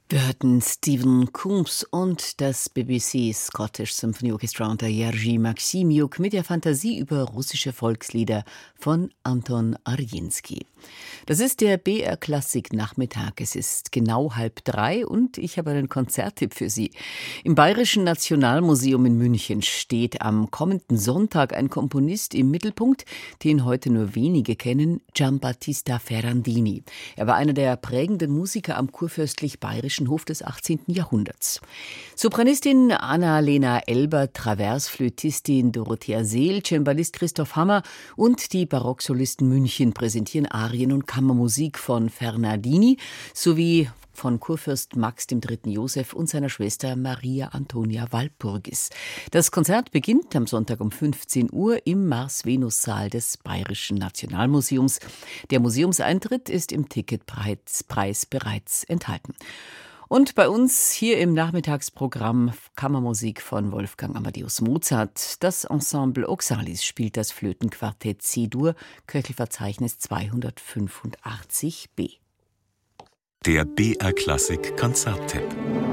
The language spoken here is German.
Wir hörten Stephen Coombs und das BBC Scottish Symphony Orchestra unter Jerzy Maksimiuk mit der Fantasie über russische Volkslieder von Anton Arjinsky. Das ist der BR Klassik Nachmittag. Es ist genau 2:30 und ich habe einen Konzerttipp für Sie. Im Bayerischen Nationalmuseum in München steht am kommenden Sonntag ein Komponist im Mittelpunkt, den heute nur wenige kennen, Giambattista Ferrandini. Er war einer der prägenden Musiker am kurfürstlich-bayerischen Hof des 18. Jahrhunderts. Sopranistin Anna-Lena Elber, Traversflötistin Dorothea Seel, Cembalist Christoph Hammer und die Barocksolisten München präsentieren Arien und Kammermusik von Ferrandini sowie von Kurfürst Max III. Joseph und seiner Schwester Maria Antonia Walpurgis. Das Konzert beginnt am Sonntag um 15 Uhr im Mars-Venus-Saal des Bayerischen Nationalmuseums. Der Museumseintritt ist im Ticketpreis bereits enthalten. Und bei uns hier im Nachmittagsprogramm Kammermusik von Wolfgang Amadeus Mozart. Das Ensemble Oxalis spielt das Flötenquartett C-Dur, Köchelverzeichnis 285b. Der BR Klassik Konzerttipp.